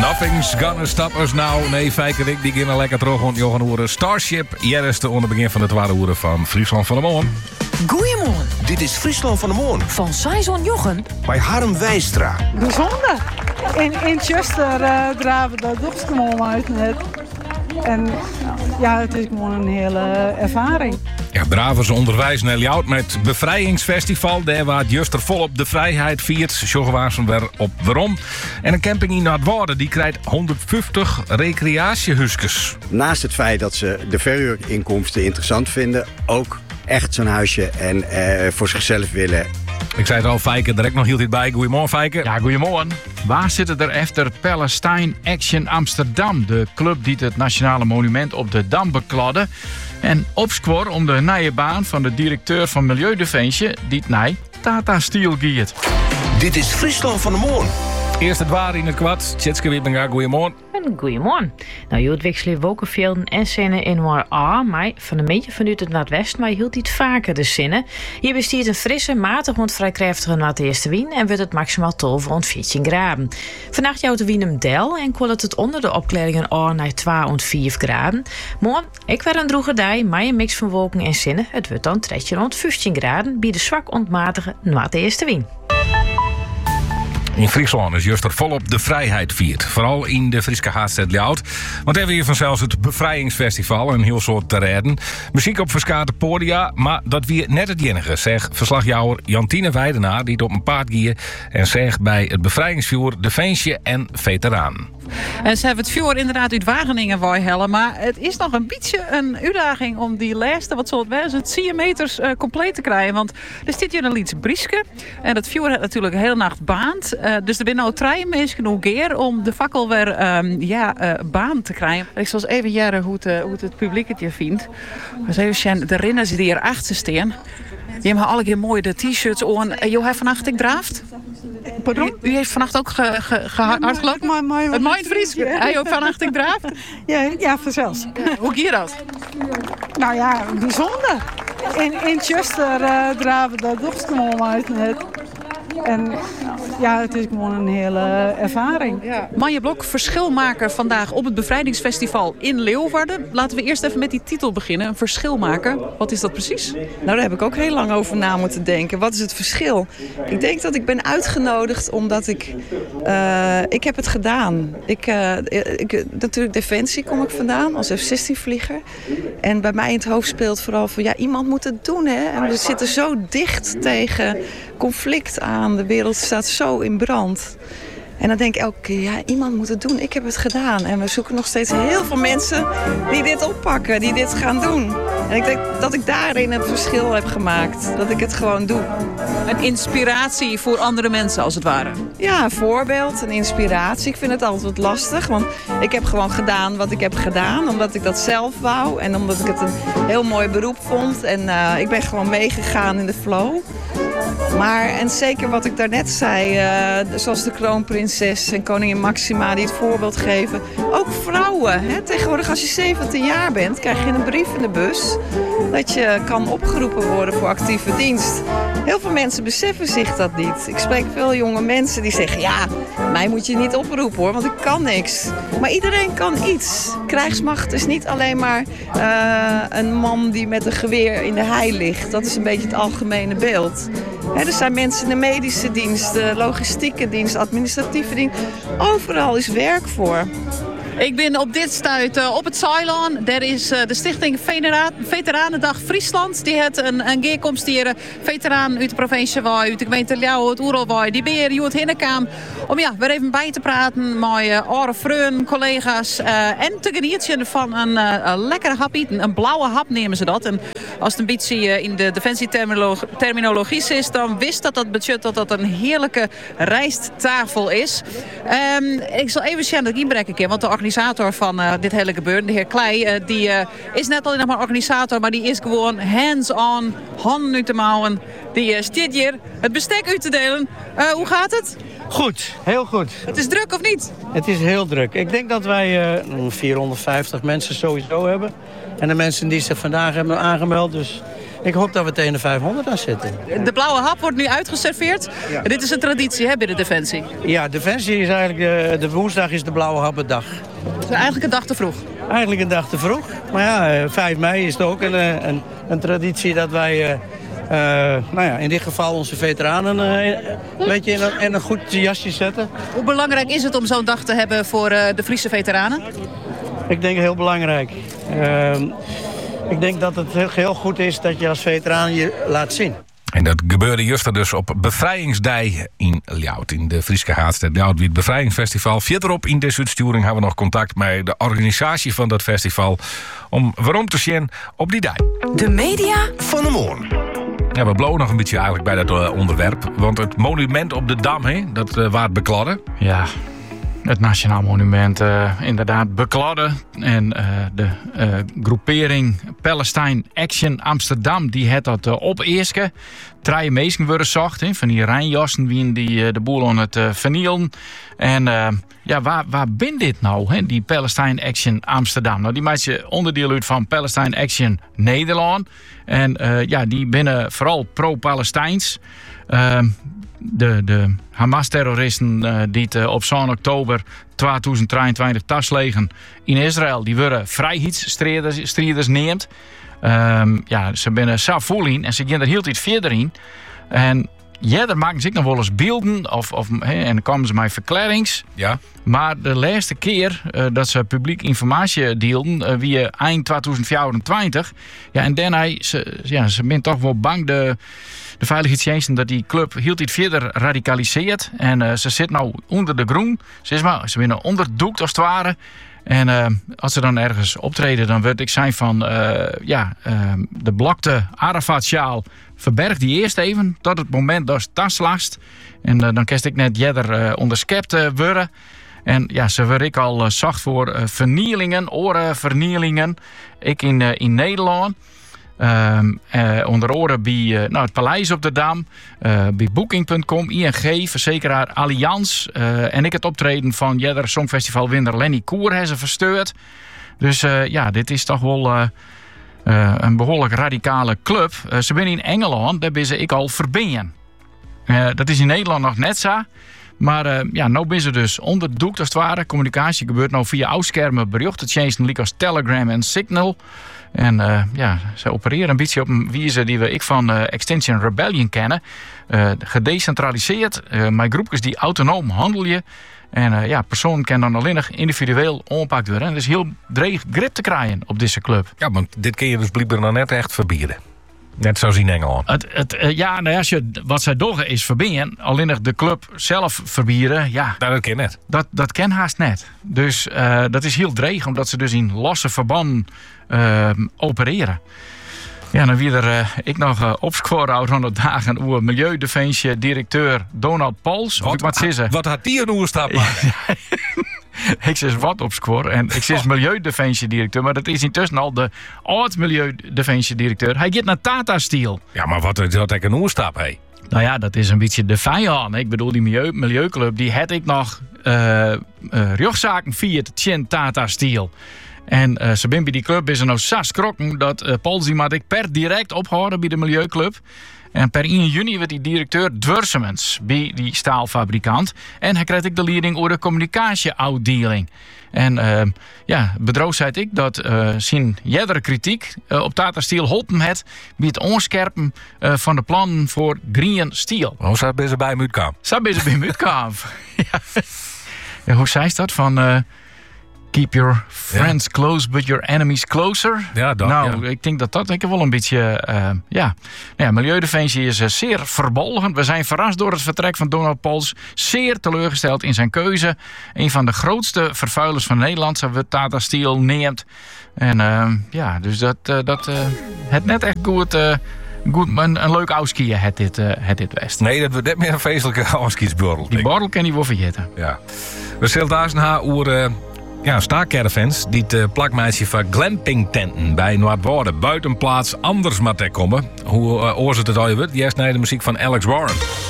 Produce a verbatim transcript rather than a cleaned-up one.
Nothing's gonna stop us now. Nee, Fijke en ik die gaan lekker terug. Want Johan horen Starship. Jerste onder begin van het tweede uur van Friesland van de Moon. Goeiemorgen. Dit is Friesland van de Moon. Van Saison Jochen. Bij Harm Wijstra. Bijzonder. In, in Chester uh, draven de dochtstermol uit net. En ja, het is gewoon een hele ervaring. Ja, Dravers onderwijs naar Ljout met Bevrijdingsfestival. Daar waar het juster volop de vrijheid viert. Sjoggewaarsen weer op waarom. En een camping in Noordwouden die krijgt honderdvijftig recreatiehuisjes. Naast het feit dat ze de verhuurinkomsten interessant vinden, ook echt zo'n huisje en uh, voor zichzelf willen. Ik zei het al, Fijke, direct nog hield dit bij. Goedemorgen, Fijke. Ja, goedemorgen. Waar zitten er efter Palestine Action Amsterdam? De club die het Nationale Monument op de Dam beklodde. En opspoor om de nieuwe baan van de directeur van Milieudefensie, die het nij Tata Steel giet. Dit is Friesland van de Moon. Eerst het waar in het kwad. Tjitske Witbenga, goedemorgen. Goedemorgen. Nou, je wisselen wolkenvelden en zinnen in waar A, maar van een beetje vanuit het noordwesten, maar je hield niet vaker de zinnen. Hier bestiert een frisse, matig, want vrij krachtige noordesten wind en wordt het maximaal tolv rond veertien graden. Vannacht jouwt de wind hem del en kwam het onder de opklaringen A naar twee rond vier graden. Morgen, ik weer een droege dag, maar een mix van wolken en zinnen. Het wordt dan tretje rond vijftien graden bij de zwak ontmatige noordesten wind. In Friesland is juist er volop de vrijheid viert. Vooral in de Frieske haardstad Ljout. Want we hebben hier vanzelfs het Bevrijdingsfestival. Een heel soort te redden. Muziek op verschillende podia. Maar dat weer net het enige, zegt verslagjouwer Jantine Weidenaar. Die het op een paard gier. En zegt bij het bevrijdingsvuur Defensie en Veteraan. En ze hebben het vuur inderdaad uit Wageningen wou hellen. Maar het is nog een beetje een uitdaging om die laatste, wat zal het wezen, het tien meters uh, compleet te krijgen. Want er zit hier een Lietse Brieske. En het vuur heeft natuurlijk de hele nacht baand. Uh, dus er zijn nou drie mensen genoeg keer om de fakkel weer um, ja, uh, baan te krijgen. Ik zal eens even jaren hoe het, uh, hoe het, het publiek het hier vindt. Dus even zien, de renners die hier achter staan. Die hebben alle keer mooi de t-shirts aan. Uh, Jo, heeft vannacht ik draaft? Pardon? U, u heeft vannacht ook ge, ge, ge hard gelopen? Ja, mooi, het mooie Fries. Hij ook vannacht ik draaft? Ja, ja, vanzelfs. Ja, hoe gier dat? Nou ja, bijzonder. In, in Chester uh, draven de dochtstermol uit net. En ja, het is gewoon een hele ervaring. Ja. Manje Blok, verschilmaker vandaag op het Bevrijdingsfestival in Leeuwarden. Laten we eerst even met die titel beginnen. Een verschilmaker. Wat is dat precies? Nou, daar heb ik ook heel lang over na moeten denken. Wat is het verschil? Ik denk dat ik ben uitgenodigd omdat ik... Uh, ik heb het gedaan. Ik, uh, ik, natuurlijk Defensie kom ik vandaan als F zestien vlieger. En bij mij in het hoofd speelt vooral van... ja, iemand moet het doen, hè. En we zitten zo dicht tegen conflict aan. De wereld staat zo in brand. En dan denk ik elke keer, ja, iemand moet het doen. Ik heb het gedaan. En we zoeken nog steeds heel veel mensen die dit oppakken, die dit gaan doen. En ik denk dat ik daarin het verschil heb gemaakt. Dat ik het gewoon doe. Een inspiratie voor andere mensen, als het ware. Ja, een voorbeeld, een inspiratie. Ik vind het altijd wat lastig, want ik heb gewoon gedaan wat ik heb gedaan. Omdat ik dat zelf wou en omdat ik het een heel mooi beroep vond. En uh, ik ben gewoon meegegaan in de flow. Maar, en zeker wat ik daarnet zei, uh, zoals de kroonprinses en koningin Maxima die het voorbeeld geven. Ook vrouwen. Hè? Tegenwoordig als je zeventien jaar bent, krijg je een brief in de bus dat je kan opgeroepen worden voor actieve dienst. Heel veel mensen beseffen zich dat niet. Ik spreek veel jonge mensen die zeggen, ja, mij moet je niet oproepen hoor, want ik kan niks. Maar iedereen kan iets. Krijgsmacht is niet alleen maar uh, een man die met een geweer in de hei ligt. Dat is een beetje het algemene beeld. He, er zijn mensen in de medische dienst, de logistieke dienst, administratieve dienst. Overal is werk voor. Ik ben op dit stuit uh, op het Ceylon. Daar is uh, de stichting Venera- Veteranendag Friesland. Die heeft een, een geerkomst hier. Veteranen uit de provincie Waai, uit de gemeente Ljouwen, uit Oeralwaai. Die ben hier uit Hinnekam. Om ja, weer even bij te praten met uh, oude vrienden, collega's. Uh, en te genieten van een, uh, een lekkere hap eten. Een blauwe hap nemen ze dat. En als het een beetje uh, in de defensieterminologie is, dan wist dat dat budget dat dat een heerlijke rijsttafel is. Um, ik zal even zien dat ik inbrek een keer, want de organisator van uh, dit hele gebeuren, de heer Klei, uh, die uh, is net alleen nog maar organisator, maar die is gewoon hands-on, handen uit de mouwen. Die uh, staat hier het bestek uit te delen. Uh, hoe gaat het? Goed, heel goed. Het is druk of niet? Het is heel druk. Ik denk dat wij uh, vierhonderdvijftig mensen sowieso hebben. En de mensen die zich vandaag hebben aangemeld, dus ik hoop dat we tegen de vijfhonderd aan zitten. De blauwe hap wordt nu uitgeserveerd. Ja. Dit is een traditie hè, binnen Defensie. Ja, Defensie is eigenlijk, de, de woensdag is de blauwe happendag. Dus eigenlijk een dag te vroeg. Eigenlijk een dag te vroeg. Maar ja, vijf mei is het ook een, een, een traditie dat wij... Uh, Uh, nou ja, in dit geval onze veteranen uh, een beetje in een, in een goed jasje zetten. Hoe belangrijk is het om zo'n dag te hebben voor uh, de Friese veteranen? Ik denk heel belangrijk. Uh, ik denk dat het heel, heel goed is dat je als veteraan je laat zien. En dat gebeurde juist dus op Bevrijdingsdag in Ljout. In de Frieske Haatstad Ljout, wie het Bevrijdingsfestival. Verderop in deze uitsturing hebben we nog contact met de organisatie van dat festival. Om waarom te zien op die dag. De media van de morgen. Ja, we blowen nog een beetje eigenlijk bij dat uh, onderwerp. Want het monument op de Dam, he, dat uh, waard bekladden. Ja, het Nationaal Monument uh, inderdaad bekladden. En uh, de uh, groepering Palestine Action Amsterdam, die had dat uh, opeerske. Drie mensen worden zocht, he, van die Rijnjassen wie die uh, de boel aan het uh, vernielen. En uh, ja, waar, waar ben dit nou, he, die Palestine Action Amsterdam? Nou, die maakt je onderdeel uit van Palestine Action Nederland. En uh, ja, die binnen vooral pro-Palestijns. Uh, de, de Hamas-terroristen uh, die het, uh, op zeven oktober tweeduizend drieëntwintig taslegen in Israël, die worden vrijheidsstrijders neemt. Um, ja, ze zijn zo vol in en ze gaan er heel iets verder in. En ja, daar maken ze ook nog wel eens beelden of, of, he, en dan komen ze met verklarings. Ja. Maar de laatste keer uh, dat ze publiek informatie deelden, uh, wie eind tweeduizend vierentwintig. Ja, en daarna, ze, ja, ze zijn toch wel bang, de, de veiligheidsdiensten, dat die club heel iets verder radicaliseert. En uh, ze zit nou onder de groen. Ze is maar, ze winnen onderdoekt als het ware. En uh, als ze dan ergens optreden, dan wil ik zijn van, uh, ja, uh, de blokte Arafat-sjaal, verberg die eerst even, tot het moment dat het taslast. En uh, dan kerst ik net jeder uh, onderschept uh, worden. En ja, ze werd ik al uh, zacht voor uh, vernielingen, orenvernielingen. Ik in, uh, in Nederland. Uh, uh, onder andere bij uh, nou, het Paleis op de Dam, uh, bij Booking punt com, I N G, verzekeraar Allianz. Uh, en ik het optreden van Jedder Songfestival winnaar Lenny Koer hebben ze versteurd. Dus uh, ja, dit is toch wel uh, uh, een behoorlijk radicale club. Uh, ze zijn in Engeland, daar ben ze ik al verbinden. Uh, dat is in Nederland nog net zo. Maar uh, ja, nou ben ze dus onderdoekt als het ware. Communicatie gebeurt nou via oudschermen, berichtentjensten als Telegram en Signal. En uh, ja, ze opereren een beetje op een wijze die we ik van uh, Extinction Rebellion kennen. Uh, gedecentraliseerd, uh, met groepjes die autonoom handelen. En uh, ja, personen kunnen dan alleen nog individueel oppakt worden. En het is heel dreig grip te krijgen op deze club. Ja, want dit kun je dus blijkbaar dan net echt verbieden. Net zoals in Engeland. Het, het, uh, ja, nou, als je, wat zij doen is verbieden. Alleen nog de club zelf verbieden. Ja, dat ken net. Dat, dat ken haast net. Dus uh, dat is heel dreig, omdat ze dus in losse verbanden uh, opereren. Ja, dan weer er uh, ik nog uh, opscoren honderd dagen hoe Milieudefensie-directeur Donald Pauls. Wat, wat, ha, wat had die een oerstap maken? Ik zeg wat op score. En ik zeg Milieudefensie-directeur. Maar dat is intussen al de oud-Milieudefensie-directeur. Hij gaat naar Tata Steel. Ja, maar wat is dat een oerstap, hé? Nou ja, dat is een beetje de vijand. Ik bedoel, die milieu, Milieuclub, die had ik nog uh, uh, rugzaken via het Tjen Tata Steel. En uh, ze ben bij die club is er nou zes krokken dat uh, Pauls die maar ik per direct ophouden bij de Milieuclub. En per één juni werd hij directeur dwersements bij die staalfabrikant. En hij kreeg ik de leiding over de communicatieafdeling. En uh, ja, het bedrijf zei ik dat uh, zijn jerdere kritiek uh, op Tata Steel holpen het bij het onscherpen uh, van de plannen voor Green Steel. Hoe zou het bij hem uitkomen? Zou het bij hem uitkomen? Ja. Ja, hoe zei ze dat? Van... Uh, Keep your friends ja. close, but your enemies closer. Ja, dat, nou, ja. ik denk dat dat denk ik wel een beetje... Uh, ja. ja, Milieudefensie is uh, zeer verbolgen. We zijn verrast door het vertrek van Donald Pauls. Zeer teleurgesteld in zijn keuze. Een van de grootste vervuilers van Nederland. Zo we Tata Steel neemt. En uh, ja, dus dat... Uh, dat uh, het net echt goed... Uh, Goed, een, een leuk auskiën het dit, uh, het dit West. Nee, dat wordt net meer een feestelijke auskiesborrel. Die borrel kan niet wel vergeten. Ja. We zullen daar eens naar over... Uh, Ja, staakcaravans die het uh, plakmeisje van glampingtenten bij Noordwouden buitenplaats anders maar te komen. Hoe uh, oorzaakt het al je wordt? Jij snijdt de muziek van Alex Warren.